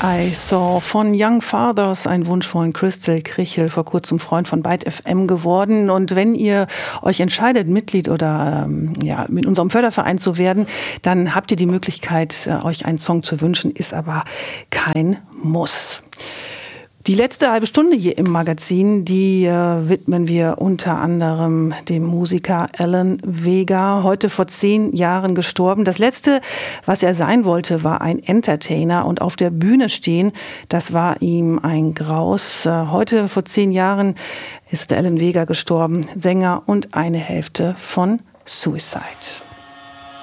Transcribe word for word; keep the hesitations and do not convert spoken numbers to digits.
I Saw von Young Fathers, ein Wunsch von Crystal Krichel, vor kurzem Freund von Byte F M geworden. Und wenn ihr euch entscheidet, Mitglied oder ähm, ja, mit unserem Förderverein zu werden, dann habt ihr die Möglichkeit, äh, euch einen Song zu wünschen, ist aber kein Muss. Die letzte halbe Stunde hier im Magazin, die äh, widmen wir unter anderem dem Musiker Alan Vega, heute vor zehn Jahren gestorben. Das Letzte, was er sein wollte, war ein Entertainer und auf der Bühne stehen. Das war ihm ein Graus. Äh, heute vor zehn Jahren ist Alan Vega gestorben, Sänger und eine Hälfte von Suicide.